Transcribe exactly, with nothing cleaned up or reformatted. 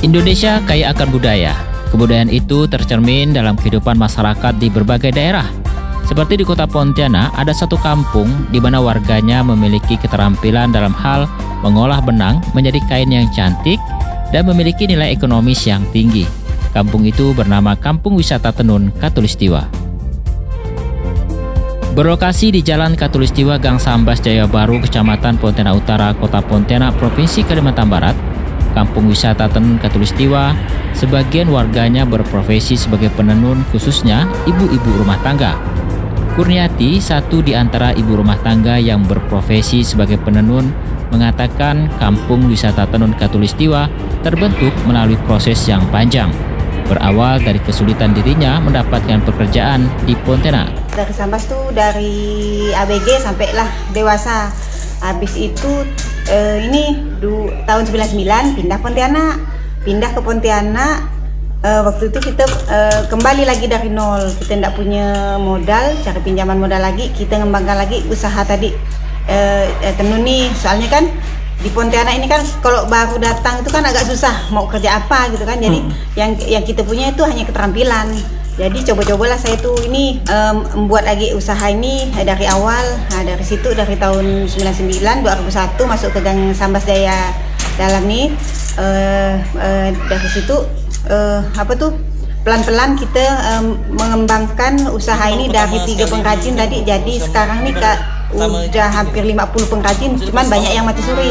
Indonesia kaya akan budaya. Kebudayaan itu tercermin dalam kehidupan masyarakat di berbagai daerah. Seperti di kota Pontianak, ada satu kampung di mana warganya memiliki keterampilan dalam hal mengolah benang menjadi kain yang cantik dan memiliki nilai ekonomis yang tinggi. Kampung itu bernama Kampung Wisata Tenun Katulistiwa. Berlokasi di Jalan Katulistiwa, Gang Sambas, Jaya Baru, Kecamatan Pontianak Utara, Kota Pontianak, Provinsi Kalimantan Barat, Kampung Wisata Tenun Katulistiwa, sebagian warganya berprofesi sebagai penenun, khususnya ibu-ibu rumah tangga. Kurniati, satu di antara ibu rumah tangga yang berprofesi sebagai penenun, mengatakan Kampung Wisata Tenun Katulistiwa terbentuk melalui proses yang panjang. Berawal dari kesulitan dirinya mendapatkan pekerjaan di Pontianak. Dari Sambas tuh dari A B G sampailah dewasa. Habis itu eh, ini du, tahun sembilan puluh sembilan pindah Pontianak. Pindah ke Pontianak, eh, waktu itu kita eh, kembali lagi dari nol. Kita tidak punya modal, cari pinjaman modal lagi. Kita ngembangkan lagi usaha tadi eh, eh, tenun nih. Soalnya kan di Pontianak ini kan kalau baru datang itu kan agak susah mau kerja apa gitu kan. Jadi hmm. yang yang kita punya itu hanya keterampilan. Jadi coba-cobalah saya tuh ini um, membuat lagi usaha ini dari awal. Nah, dari situ dari tahun sembilan puluh sembilan dua ribu satu masuk ke Gang Sambas Jaya Dalam nih. Uh, uh, dari situ uh, apa tuh pelan-pelan kita um, mengembangkan usaha ini dari tiga pengrajin tadi jadi sekarang nih Kak udah hampir lima puluh pengrajin, cuman banyak yang mati suri.